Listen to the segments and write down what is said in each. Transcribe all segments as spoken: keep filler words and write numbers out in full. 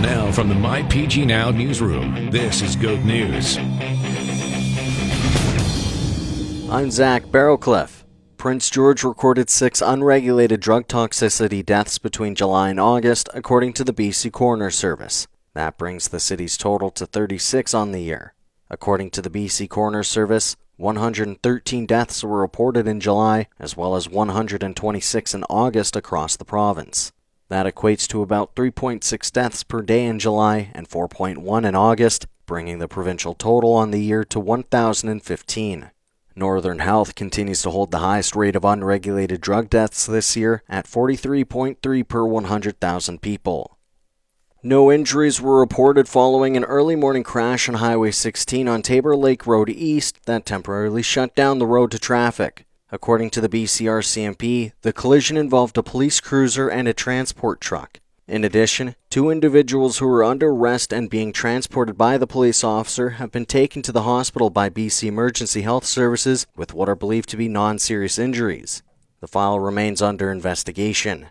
Now from the My P G Now newsroom, this is Goat News. I'm Zach Barrowcliff. Prince George recorded six unregulated drug toxicity deaths between July and August, according to the B C Coroner Service. That brings the city's total to thirty-six on the year. According to the B C Coroner Service, one hundred thirteen deaths were reported in July, as well as one hundred twenty-six in August across the province. That equates to about three point six deaths per day in July and four point one in August, bringing the provincial total on the year to one thousand fifteen. Northern Health continues to hold the highest rate of unregulated drug deaths this year at forty-three point three per one hundred thousand people. No injuries were reported following an early morning crash on Highway sixteen on Tabor Lake Road East that temporarily shut down the road to traffic. According to the B C R C M P, the collision involved a police cruiser and a transport truck. In addition, two individuals who were under arrest and being transported by the police officer have been taken to the hospital by B C Emergency Health Services with what are believed to be non-serious injuries. The file remains under investigation.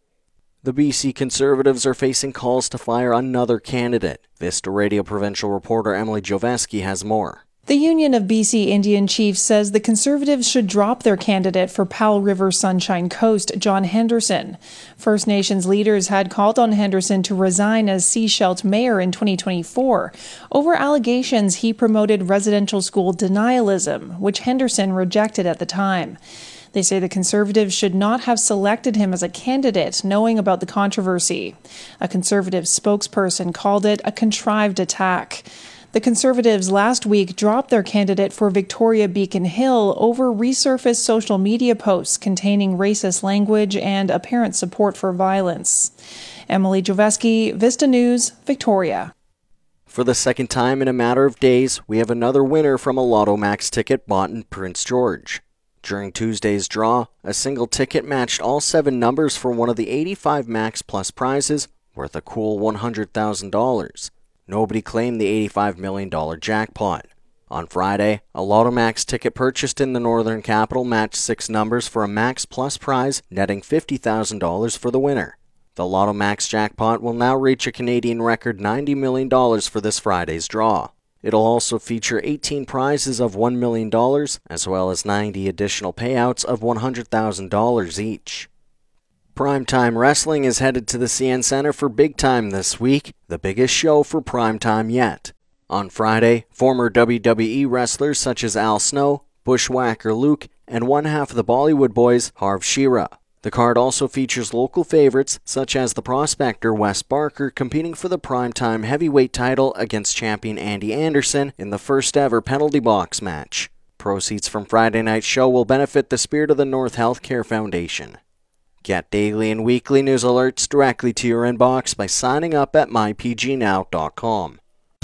The B C Conservatives are facing calls to fire another candidate. Vista Radio provincial reporter Emily Joveski has more. The Union of B C Indian Chiefs says the Conservatives should drop their candidate for Powell River Sunshine Coast, John Henderson. First Nations leaders had called on Henderson to resign as Sechelt mayor in twenty twenty-four over allegations he promoted residential school denialism, which Henderson rejected at the time. They say the Conservatives should not have selected him as a candidate, knowing about the controversy. A Conservative spokesperson called it a contrived attack. The Conservatives last week dropped their candidate for Victoria Beacon Hill over resurfaced social media posts containing racist language and apparent support for violence. Emily Joveski, Vista News, Victoria. For the second time in a matter of days, we have another winner from a Lotto Max ticket bought in Prince George. During Tuesday's draw, a single ticket matched all seven numbers for one of the eighty-five Max Plus prizes, worth a cool one hundred thousand dollars. Nobody claimed the eighty-five million dollars jackpot. On Friday, a Lotto Max ticket purchased in the Northern Capital matched six numbers for a Max Plus prize, netting fifty thousand dollars for the winner. The Lotto Max jackpot will now reach a Canadian record ninety million dollars for this Friday's draw. It'll also feature eighteen prizes of one million dollars, as well as ninety additional payouts of one hundred thousand dollars each. Primetime Wrestling is headed to the C N Center for Big Time this week, the biggest show for primetime yet. On Friday, former W W E wrestlers such as Al Snow, Bushwhacker Luke, and one half of the Bollywood Boys, Harv Shearer. The card also features local favorites such as the prospector Wes Barker competing for the primetime heavyweight title against champion Andy Anderson in the first ever penalty box match. Proceeds from Friday night's show will benefit the Spirit of the North Healthcare Foundation. Get daily and weekly news alerts directly to your inbox by signing up at my p g now dot com.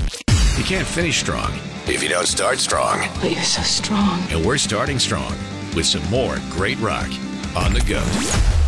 You can't finish strong if you don't start strong. But you're so strong. And we're starting strong with some more great rock on the go.